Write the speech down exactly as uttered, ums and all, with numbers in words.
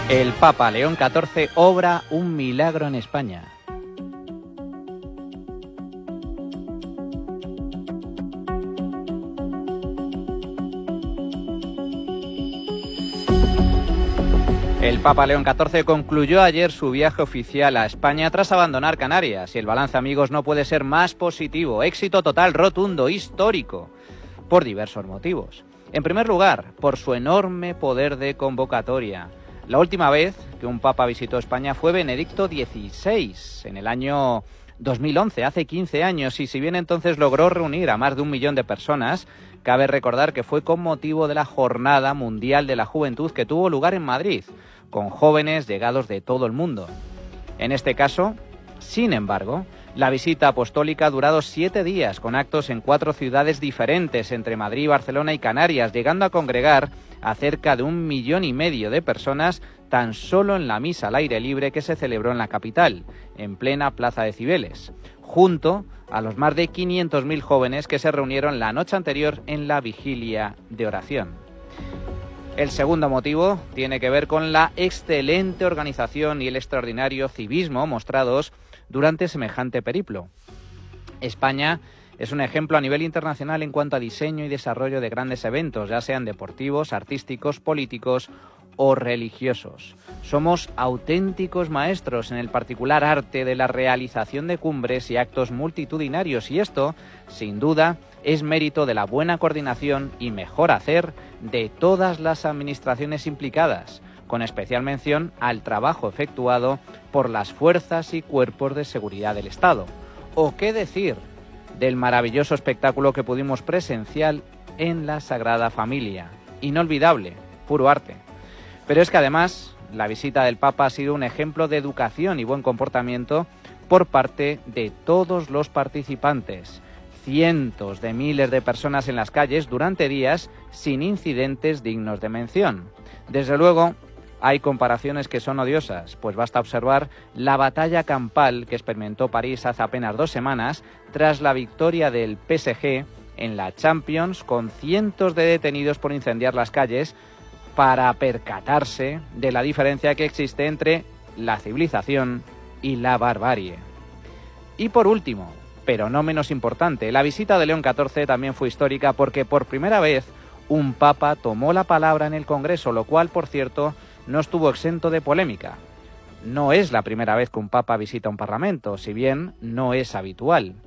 El Papa León catorce obra un milagro en España. El Papa León catorce concluyó ayer su viaje oficial a España tras abandonar Canarias y el balance, amigos, no puede ser más positivo. Éxito total, rotundo, histórico, por diversos motivos. En primer lugar, por su enorme poder de convocatoria. La última vez que un papa visitó España fue Benedicto dieciséis, en el año dos mil once, hace quince años, y si bien entonces logró reunir a más de un millón de personas, cabe recordar que fue con motivo de la Jornada Mundial de la Juventud que tuvo lugar en Madrid, con jóvenes llegados de todo el mundo. En este caso, sin embargo, la visita apostólica ha durado siete días, con actos en cuatro ciudades diferentes, entre Madrid, Barcelona y Canarias, llegando a congregar a cerca de un millón y medio de personas tan solo en la misa al aire libre que se celebró en la capital, en plena Plaza de Cibeles, junto a los más de quinientos mil jóvenes que se reunieron la noche anterior en la vigilia de oración. El segundo motivo tiene que ver con la excelente organización y el extraordinario civismo mostrados durante semejante periplo. España es un ejemplo a nivel internacional en cuanto a diseño y desarrollo de grandes eventos, ya sean deportivos, artísticos, políticos o religiosos. Somos auténticos maestros en el particular arte de la realización de cumbres y actos multitudinarios, y esto, sin duda, es mérito de la buena coordinación y mejor hacer de todas las administraciones implicadas, con especial mención al trabajo efectuado por las fuerzas y cuerpos de seguridad del Estado. ¿O qué decir del maravilloso espectáculo que pudimos presenciar en la Sagrada Familia? Inolvidable, puro arte. Pero es que además la visita del Papa ha sido un ejemplo de educación y buen comportamiento por parte de todos los participantes. Cientos de miles de personas en las calles durante días sin incidentes dignos de mención. Desde luego, hay comparaciones que son odiosas, pues basta observar la batalla campal que experimentó París hace apenas dos semanas tras la victoria del P S G en la Champions, con cientos de detenidos por incendiar las calles para percatarse de la diferencia que existe entre la civilización y la barbarie. Y por último, pero no menos importante, la visita de León catorce también fue histórica porque por primera vez un papa tomó la palabra en el Congreso, lo cual, por cierto, no estuvo exento de polémica. No es la primera vez que un papa visita un parlamento, si bien no es habitual.